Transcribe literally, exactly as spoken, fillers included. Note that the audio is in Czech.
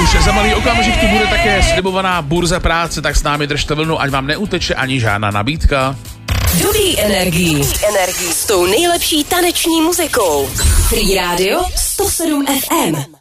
už za malý okamžik tu bude také slibovaná burza práce, tak s námi držte vlnu, ať vám neuteče ani žádná nabídka. Dobrý energii. Energii s tou nejlepší taneční muzikou. Free Radio sto sedm F M.